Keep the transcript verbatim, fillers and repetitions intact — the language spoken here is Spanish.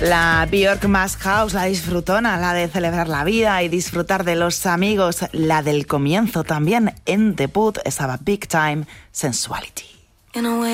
La Björk más house, la disfrutona, la de celebrar la vida y disfrutar de los amigos, la del comienzo también en debut, estaba Big Time Sensuality.